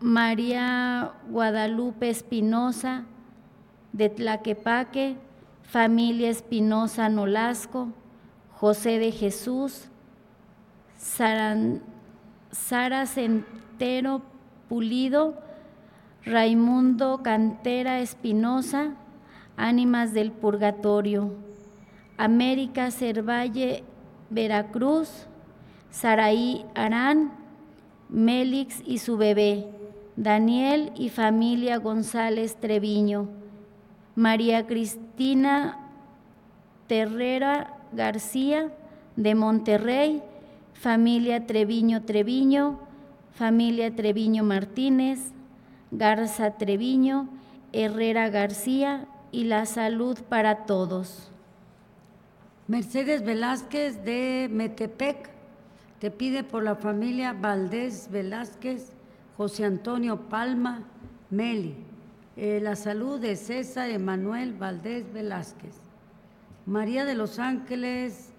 María Guadalupe Espinosa, de Tlaquepaque, familia Espinosa Nolasco, José de Jesús, Sara Centero Pulido, Raimundo Cantera Espinosa, ánimas del purgatorio, América Cervalle Veracruz, Saraí Arán, Mélix y su bebé, Daniel y familia González Treviño, María Cristina Terrera García de Monterrey, familia Treviño Treviño, familia Treviño Martínez, Garza Treviño, Herrera García y la salud para todos. Mercedes Velázquez de Metepec te pide por la familia Valdés Velázquez, José Antonio Palma, Meli, la salud de César Emanuel Valdés Velázquez. María de los Ángeles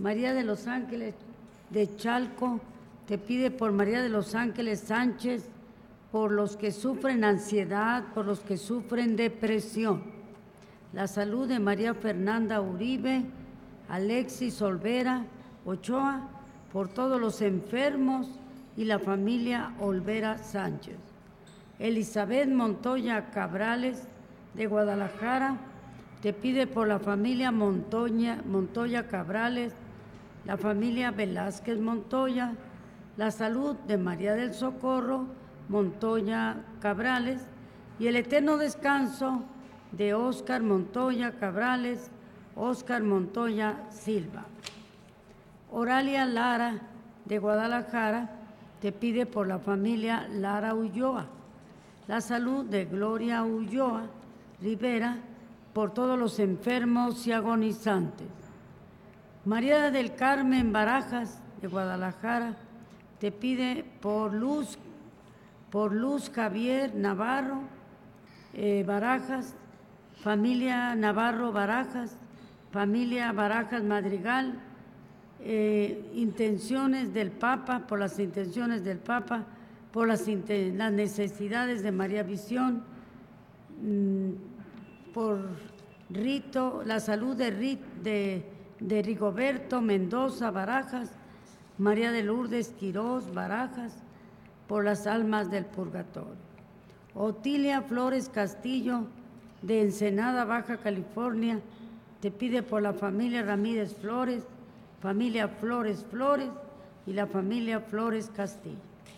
de Chalco te pide por María de los Ángeles Sánchez, por los que sufren ansiedad, por los que sufren depresión. La salud de María Fernanda Uribe, Alexis Olvera Ochoa, por todos los enfermos y la familia Olvera Sánchez. Elizabeth Montoya Cabrales de Guadalajara te pide por la familia Montoya Cabrales, la familia Velázquez Montoya, la salud de María del Socorro Montoya Cabrales y el eterno descanso de Óscar Montoya Cabrales, Óscar Montoya Silva. Oralia Lara de Guadalajara te pide por la familia Lara Ulloa, la salud de Gloria Ulloa Rivera, por todos los enfermos y agonizantes. María del Carmen Barajas de Guadalajara te pide por Luz Javier Navarro Barajas, familia Navarro Barajas, familia Barajas Madrigal, intenciones del Papa, por las intenciones del Papa, por las necesidades de María Visión, por Rito, la salud de Rigoberto Mendoza Barajas, María de Lourdes Quirós Barajas, por las almas del purgatorio. Otilia Flores Castillo de Ensenada, Baja California, te pide por la familia Ramírez Flores, familia Flores y la familia Flores Castillo.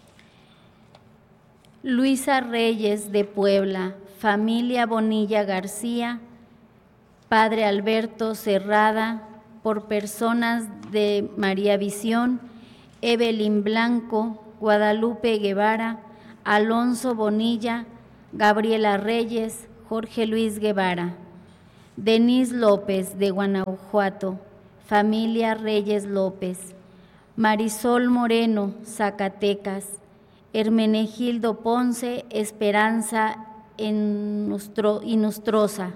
Luisa Reyes de Puebla, familia Bonilla García, padre Alberto Cerrada, por personas de María Visión, Evelyn Blanco, Guadalupe Guevara, Alonso Bonilla, Gabriela Reyes, Jorge Luis Guevara. Denise López de Guanajuato, familia Reyes López. Marisol Moreno, Zacatecas. Hermenegildo Ponce, Esperanza Inostrosa.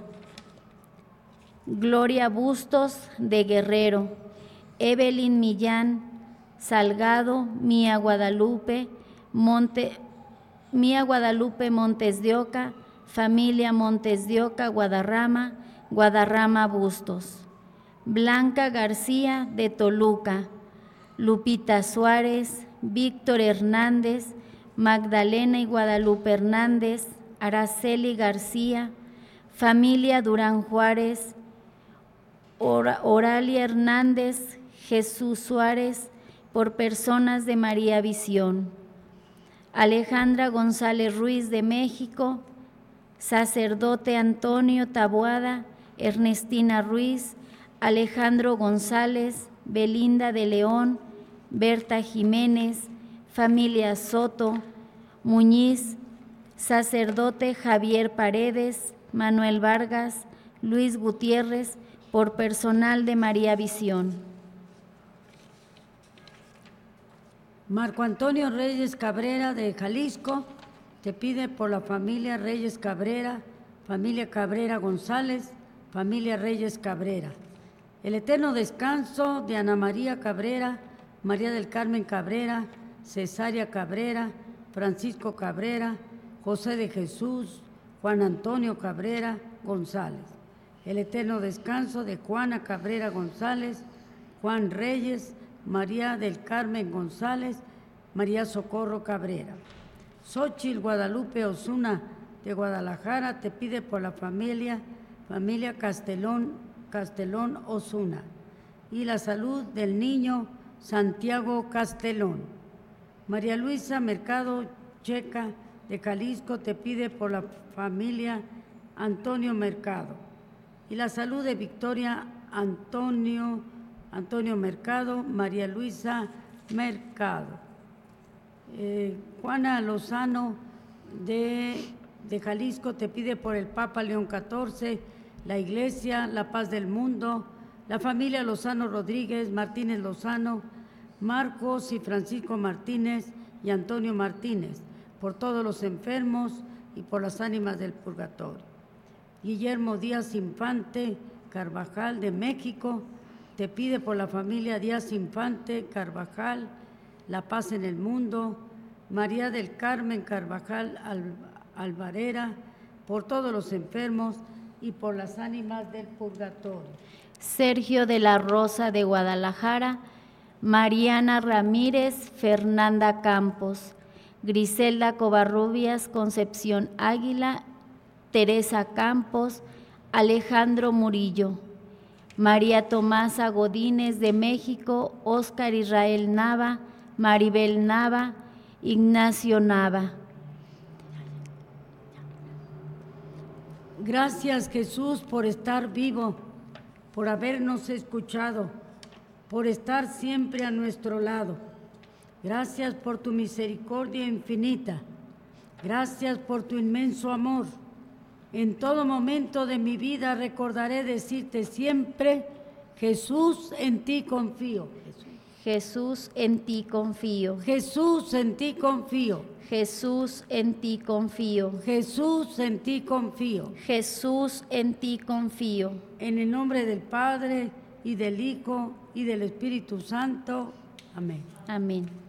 Gloria Bustos de Guerrero. Evelyn Millán Salgado, Mía Guadalupe Montes de Oca, familia Montes de Oca, Guadarrama Bustos. Blanca García de Toluca, Lupita Suárez, Víctor Hernández, Magdalena y Guadalupe Hernández, Araceli García, familia Durán Juárez, Oralia Hernández, Jesús Suárez, por personas de María Visión. Alejandra González Ruiz de México, sacerdote Antonio Taboada, Ernestina Ruiz, Alejandro González, Belinda de León, Berta Jiménez, familia Soto, Muñiz, sacerdote Javier Paredes, Manuel Vargas, Luis Gutiérrez, por personal de María Visión. Marco Antonio Reyes Cabrera de Jalisco te pide por la familia Reyes Cabrera, familia Cabrera González, familia Reyes Cabrera. El eterno descanso de Ana María Cabrera, María del Carmen Cabrera, Cesárea Cabrera, Francisco Cabrera, José de Jesús, Juan Antonio Cabrera González. El eterno descanso de Juana Cabrera González, Juan Reyes, María del Carmen González, María Socorro Cabrera. Xóchitl Guadalupe Osuna de Guadalajara te pide por la familia Castelón Osuna y la salud del niño Santiago Castelón. María Luisa Mercado Checa de Jalisco te pide por la familia Antonio Mercado y la salud de Victoria Antonio Mercado, María Luisa Mercado. Juana Lozano de Jalisco te pide por el Papa León XIV, la Iglesia, la paz del mundo, la familia Lozano Rodríguez, Martínez Lozano, Marcos y Francisco Martínez y Antonio Martínez, por todos los enfermos y por las ánimas del purgatorio. Guillermo Díaz Infante Carvajal de México te pide por la familia Díaz Infante Carvajal, la paz en el mundo, María del Carmen Carvajal Alvarera, por todos los enfermos y por las ánimas del purgatorio. Sergio de la Rosa de Guadalajara, Mariana Ramírez, Fernanda Campos, Griselda Covarrubias, Concepción Águila, Teresa Campos, Alejandro Murillo, María Tomasa Godínez de México, Óscar Israel Nava, Maribel Nava, Ignacio Nava. Gracias, Jesús, por estar vivo, por habernos escuchado, por estar siempre a nuestro lado. Gracias por tu misericordia infinita. Gracias por tu inmenso amor. En todo momento de mi vida recordaré decirte siempre, Jesús, en ti confío. Jesús, en ti confío. Jesús, en ti confío. Jesús, en ti confío. Jesús, en ti confío. Jesús, en ti confío. En el nombre del Padre, y del Hijo, y del Espíritu Santo. Amén. Amén.